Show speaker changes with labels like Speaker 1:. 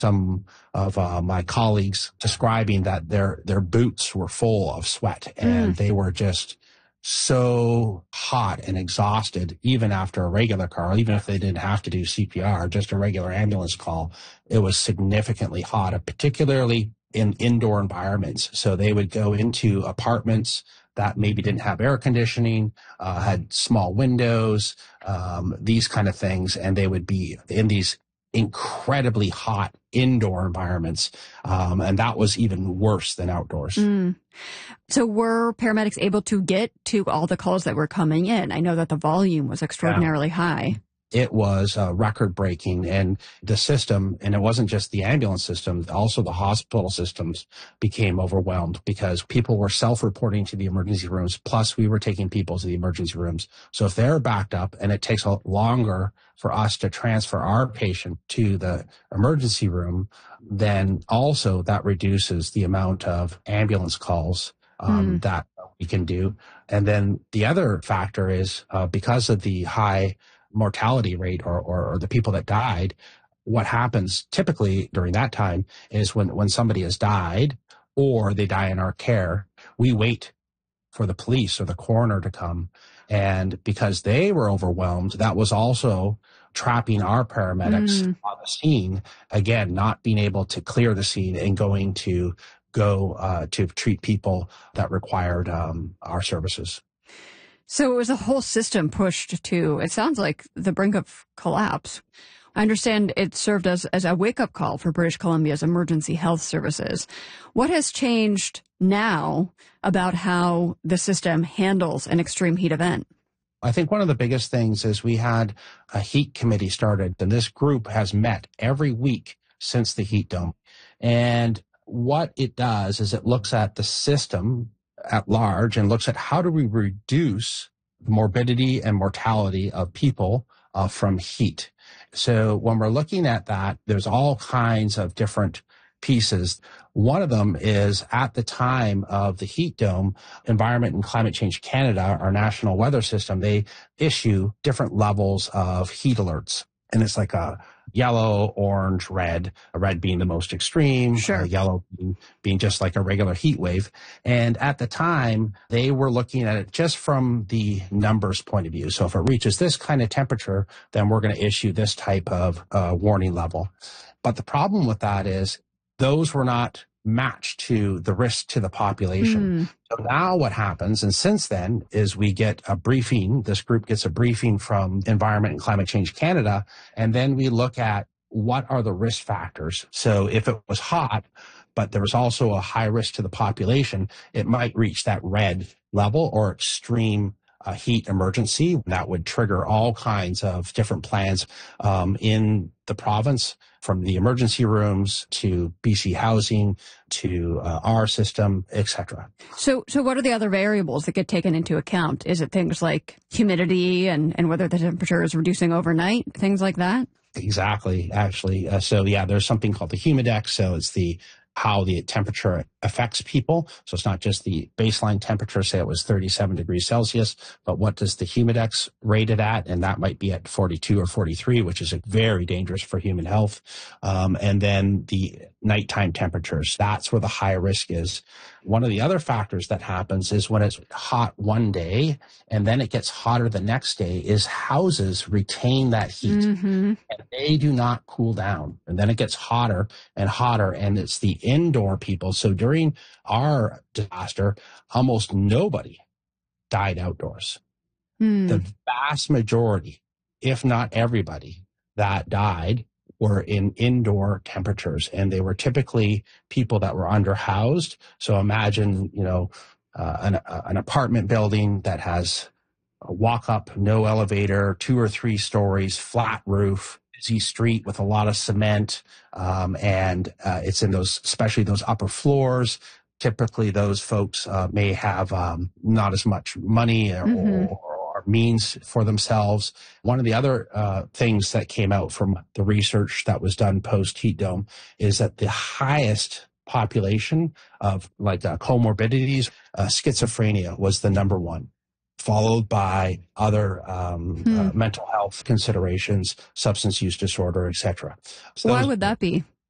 Speaker 1: some of my colleagues describing that their boots were full of sweat and they were just so hot and exhausted, even after a regular call, even if they didn't have to do CPR, just a regular ambulance call, it was significantly hot, particularly in indoor environments. So they would go into apartments that maybe didn't have air conditioning, had small windows, these kind of things, and they would be in these incredibly hot indoor environments. And that was even worse than outdoors.
Speaker 2: So were paramedics able to get to all the calls that were coming in? I know that the volume was extraordinarily high.
Speaker 1: It was record breaking, and the system, and it wasn't just the ambulance system, also the hospital systems became overwhelmed because people were self-reporting to the emergency rooms. Plus we were taking people to the emergency rooms. So if they're backed up and it takes longer for us to transfer our patient to the emergency room, then also that reduces the amount of ambulance calls that we can do. And then the other factor is because of the high mortality rate or the people that died, what happens typically during that time is when somebody has died or they die in our care, we wait for the police or the coroner to come. And because they were overwhelmed, that was also trapping our paramedics on the scene, again, not being able to clear the scene and going to go to treat people that required our services.
Speaker 2: So it was a whole system pushed to, it sounds like, the brink of collapse. I understand it served as a wake-up call for British Columbia's emergency health services. What has changed now about how the system handles an extreme heat event?
Speaker 1: I think one of the biggest things is we had a heat committee started, and this group has met every week since the heat dome. And what it does is it looks at the system at large and looks at how do we reduce the morbidity and mortality of people from heat. So when we're looking at that, there's all kinds of different pieces. One of them is at the time of the heat dome, Environment and Climate Change Canada, our national weather system, they issue different levels of heat alerts. And it's like a yellow, orange, red, a red being the most extreme, yellow being just like a regular heat wave. And at the time, they were looking at it just from the numbers point of view. So if it reaches this kind of temperature, then we're going to issue this type of warning level. But the problem with that is those were not matched to the risk to the population. So now what happens, and since then, is we get a briefing, this group gets a briefing from Environment and Climate Change Canada, and then we look at what are the risk factors. So if it was hot, but there was also a high risk to the population, it might reach that red level or extreme heat emergency. That would trigger all kinds of different plans in the province, from the emergency rooms to BC Housing to our system, etc.
Speaker 2: So what are the other variables that get taken into account? Is it things like humidity and whether the temperature is reducing overnight, things like that?
Speaker 1: Exactly, actually. So yeah, there's something called the Humidex. So it's how the temperature affects people. So it's not just the baseline temperature, say it was 37 degrees Celsius, but what does the Humidex rate it at? And that might be at 42 or 43, which is very dangerous for human health. And then the nighttime temperatures, that's where the high risk is. One of the other factors that happens is when it's hot one day and then it gets hotter the next day is houses retain that heat and they do not cool down. And then it gets hotter and hotter, and it's the indoor people. So during our disaster, almost nobody died outdoors. The vast majority, if not everybody that died, were in indoor temperatures, and they were typically people that were underhoused. So imagine, an apartment building that has a walk up, no elevator, 2 or 3 stories, flat roof, busy street with a lot of cement. And it's in especially those upper floors. Typically those folks may have not as much money or means for themselves. One of the other things that came out from the research that was done post heat dome is that the highest population of comorbidities, schizophrenia was the number one, followed by other mental health considerations, substance use disorder, etc.
Speaker 2: So why would that be?